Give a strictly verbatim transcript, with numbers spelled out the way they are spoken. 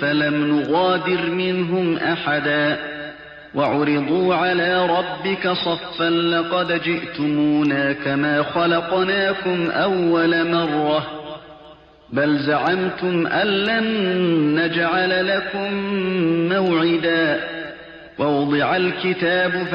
فلم نغادر منهم أحدا وعرضوا على ربك صفا لقد جئتمونا كما خلقناكم أول مرة بل زعمتم أن لن نجعل لكم موعدا ووضع الكتاب